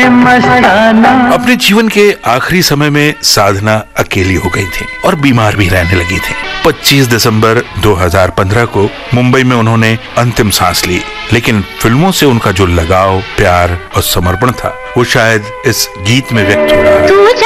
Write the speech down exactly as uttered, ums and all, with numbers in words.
मस्ताना। अपने जीवन के आखिरी समय में साधना अकेली हो गई थी और बीमार भी रहने लगी थी। पच्चीस दिसंबर दो हज़ार पंद्रह को मुंबई में उन्होंने अंतिम सांस ली, लेकिन फिल्मों से उनका जो लगाव, प्यार और समर्पण था वो शायद इस गीत में व्यक्त हो रहा है।